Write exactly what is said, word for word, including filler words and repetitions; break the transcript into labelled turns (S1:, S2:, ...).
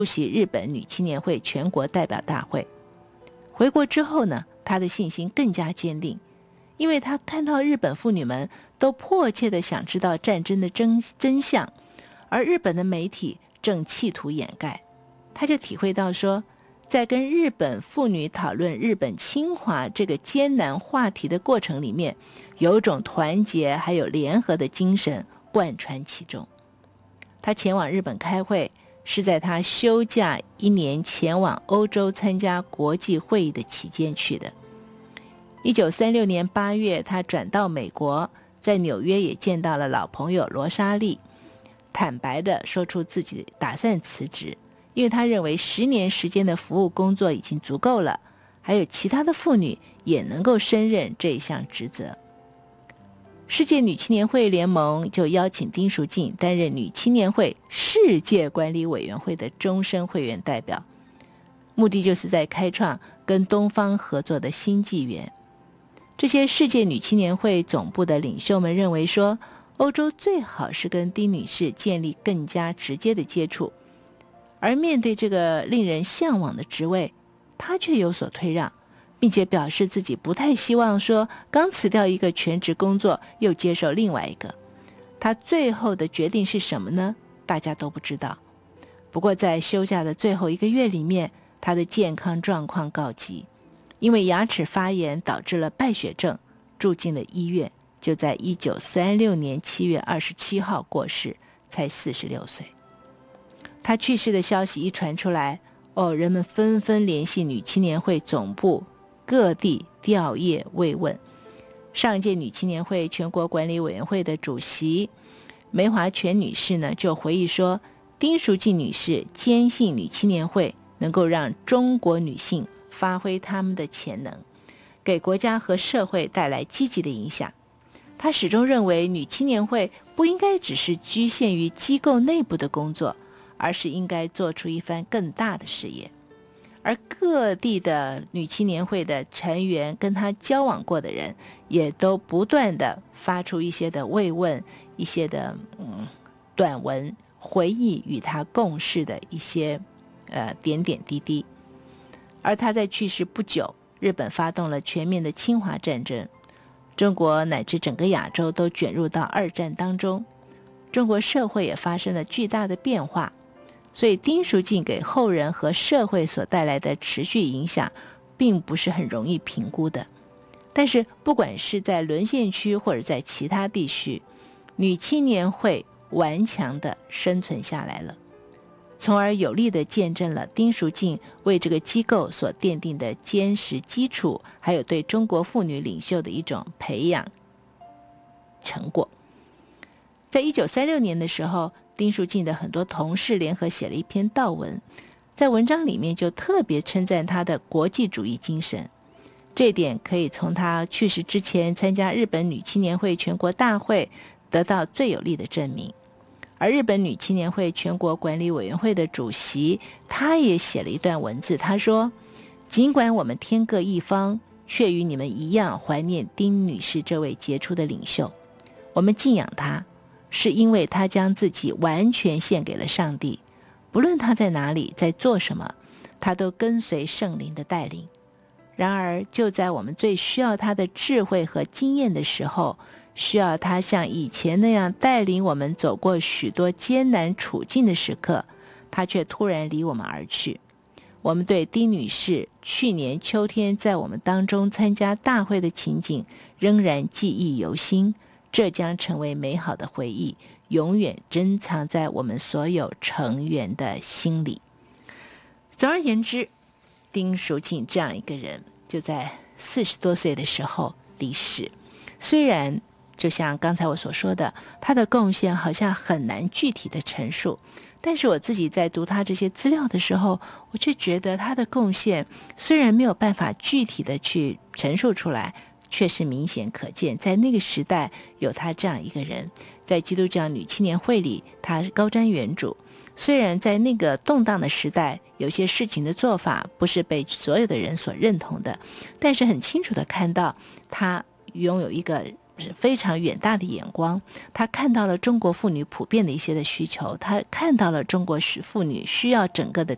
S1: 出席日本女青年会全国代表大会。回国之后呢，他的信心更加坚定，因为他看到日本妇女们都迫切地想知道战争的 真, 真相，而日本的媒体正企图掩盖。他就体会到说，在跟日本妇女讨论日本侵华这个艰难话题的过程里面，有一种团结还有联合的精神贯穿其中。他前往日本开会，是在他休假一年前往欧洲参加国际会议的期间去的。一九三六年八月，他转到美国，在纽约也见到了老朋友罗莎莉，坦白地说出自己打算辞职，因为他认为十年时间的服务工作已经足够了，还有其他的妇女也能够胜任这一项职责。世界女青年会联盟就邀请丁淑静担任女青年会世界管理委员会的终身会员代表，目的就是在开创跟东方合作的新纪元。这些世界女青年会总部的领袖们认为说，欧洲最好是跟丁女士建立更加直接的接触，而面对这个令人向往的职位，她却有所退让，并且表示自己不太希望说刚辞掉一个全职工作又接受另外一个。她最后的决定是什么呢？大家都不知道。不过在休假的最后一个月里面，她的健康状况告急，因为牙齿发炎导致了败血症，住进了医院，就在一九三六年七月二十七号过世，才四十六岁。她去世的消息一传出来，哦，人们纷纷联系女青年会总部，各地吊唁慰问。上一届女青年会全国管理委员会的主席梅华全女士呢，就回忆说，丁淑静女士坚信女青年会能够让中国女性发挥她们的潜能，给国家和社会带来积极的影响。她始终认为女青年会不应该只是局限于机构内部的工作，而是应该做出一番更大的事业。而各地的女青年会的成员跟她交往过的人，也都不断的发出一些的慰问，一些的嗯短文，回忆与她共事的一些呃点点滴滴。而她在去世不久，日本发动了全面的侵华战争，中国乃至整个亚洲都卷入到二战当中，中国社会也发生了巨大的变化。所以丁淑静给后人和社会所带来的持续影响并不是很容易评估的。但是不管是在沦陷区或者在其他地区，女青年会顽强地生存下来了，从而有力地见证了丁淑静为这个机构所奠定的坚实基础，还有对中国妇女领袖的一种培养成果。在一九三六年的时候，丁淑静的很多同事联合写了一篇悼文，在文章里面就特别称赞她的国际主义精神。这点可以从她去世之前参加日本女青年会全国大会得到最有力的证明。而日本女青年会全国管理委员会的主席，他也写了一段文字，他说，尽管我们天各一方，却与你们一样怀念丁女士这位杰出的领袖。我们敬仰她，是因为她将自己完全献给了上帝，不论她在哪里，在做什么，她都跟随圣灵的带领。然而就在我们最需要她的智慧和经验的时候，需要她像以前那样带领我们走过许多艰难处境的时刻，她却突然离我们而去。我们对丁女士去年秋天在我们当中参加大会的情景仍然记忆犹新，这将成为美好的回忆，永远珍藏在我们所有成员的心里。总而言之，丁淑静这样一个人就在四十多岁的时候离世。虽然就像刚才我所说的，他的贡献好像很难具体的陈述，但是我自己在读他这些资料的时候，我却觉得他的贡献虽然没有办法具体的去陈述出来，却是明显可见。在那个时代有他这样一个人，在基督教女青年会里他高瞻远瞩。虽然在那个动荡的时代，有些事情的做法不是被所有的人所认同的，但是很清楚的看到他拥有一个非常远大的眼光，他看到了中国妇女普遍的一些的需求，他看到了中国妇女需要整个的